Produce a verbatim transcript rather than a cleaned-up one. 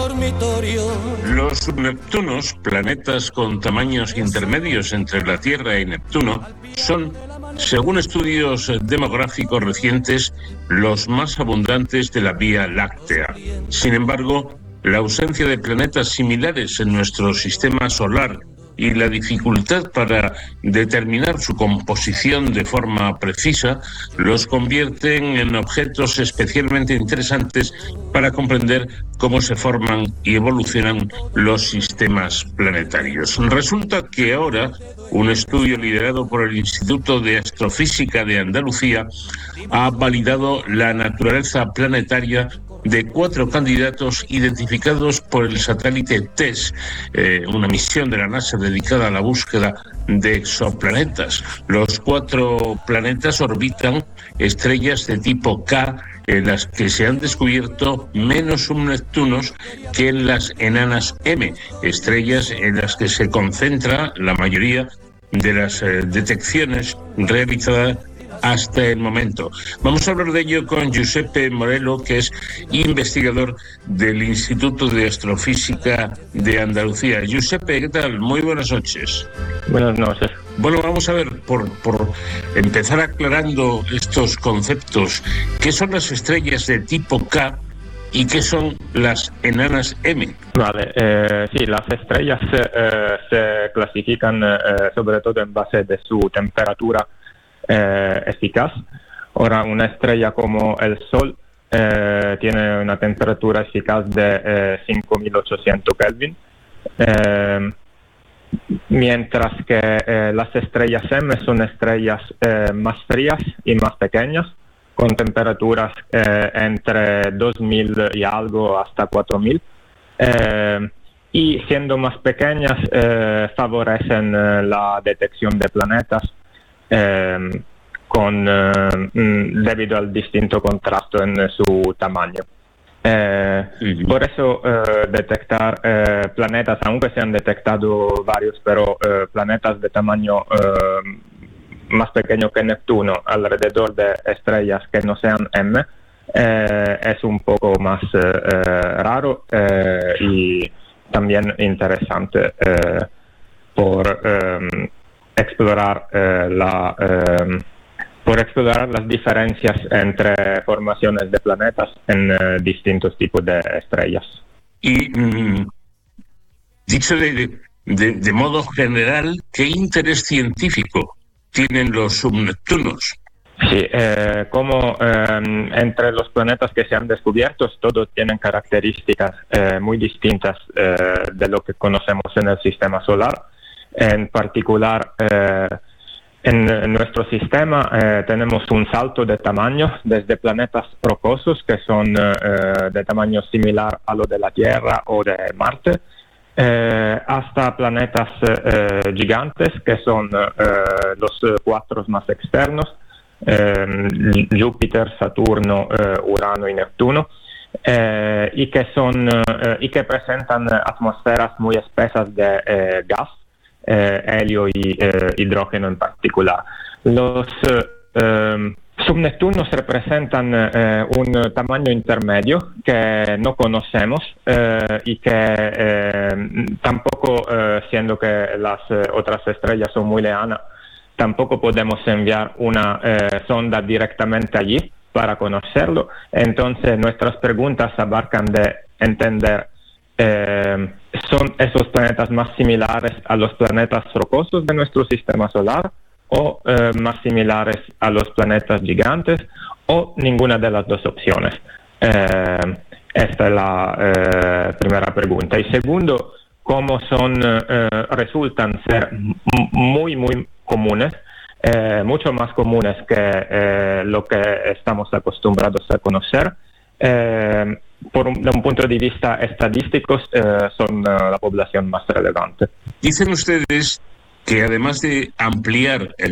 dormitorio. Los subneptunos, planetas con tamaños intermedios entre la Tierra y Neptuno, son, según estudios demográficos recientes, los más abundantes de la Vía Láctea. Sin embargo, la ausencia de planetas similares en nuestro sistema solar y la dificultad para determinar su composición de forma precisa los convierten en objetos especialmente interesantes para comprender cómo se forman y evolucionan los sistemas planetarios. Resulta que ahora un estudio liderado por el Instituto de Astrofísica de Andalucía ha validado la naturaleza planetaria de cuatro candidatos identificados por el satélite TESS, eh, una misión de la NASA dedicada a la búsqueda de exoplanetas. Los cuatro planetas orbitan estrellas de tipo K, en las que se han descubierto menos subneptunos que en las enanas M, estrellas en las que se concentra la mayoría de las eh, detecciones realizadas hasta el momento. Vamos a hablar de ello con Giuseppe Morello, que es investigador del Instituto de Astrofísica de Andalucía. Giuseppe, ¿qué tal? Muy buenas noches. Buenas noches. Bueno, vamos a ver, por, por empezar aclarando estos conceptos, ¿qué son las estrellas de tipo K y qué son las enanas M? Vale, eh, sí, las estrellas eh, se clasifican eh, sobre todo en base de su temperatura Eh, eficaz. Ahora, una estrella como el Sol eh, tiene una temperatura eficaz de eh, cinco mil ochocientos Kelvin, eh, mientras que eh, las estrellas M son estrellas eh, más frías y más pequeñas, con temperaturas eh, entre dos mil y algo hasta cuatro mil. Eh, y siendo más pequeñas, eh, favorecen eh, la detección de planetas Eh, con, eh, debido al distinto contraste en su tamaño. Eh, uh-huh. Por eso eh, detectar eh, planetas, aunque se han detectado varios, pero eh, planetas de tamaño eh, más pequeño que Neptuno alrededor de estrellas que no sean M, eh, es un poco más eh, raro eh, y también interesante eh, por eh, explorar eh, la eh, por explorar las diferencias entre formaciones de planetas en eh, distintos tipos de estrellas. Y mm, dicho de, de, de modo general, ¿qué interés científico tienen los subneptunos? Sí, eh, como eh, entre los planetas que se han descubierto, todos tienen características eh, muy distintas eh, de lo que conocemos en el sistema solar. En particular, eh, en, en nuestro sistema eh, tenemos un salto de tamaño desde planetas rocosos, que son eh, de tamaño similar a lo de la Tierra o de Marte, eh, hasta planetas eh, gigantes, que son eh, los cuatro más externos, eh, Júpiter, Saturno, eh, Urano y Neptuno, eh, y, que son, eh, y que presentan atmósferas muy espesas de eh, gas, Eh, helio y eh, hidrógeno en particular. Los eh, eh, subneptunos representan eh, un tamaño intermedio que no conocemos eh, y que eh, tampoco, eh, siendo que las eh, otras estrellas son muy lejanas, tampoco podemos enviar una eh, sonda directamente allí para conocerlo. Entonces, nuestras preguntas abarcan de entender Eh, ¿son esos planetas más similares a los planetas rocosos de nuestro sistema solar o eh, más similares a los planetas gigantes o ninguna de las dos opciones? Eh, esta es la eh, primera pregunta. Y segundo, ¿cómo son, eh, resultan ser m- muy, muy comunes? Eh, mucho más comunes que eh, lo que estamos acostumbrados a conocer. Eh, por un, de un punto de vista estadístico, eh, son uh, la población más relevante. Dicen ustedes que además de ampliar el